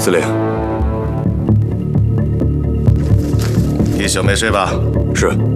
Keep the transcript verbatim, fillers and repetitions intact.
司令， 一宿没睡吧？ 是。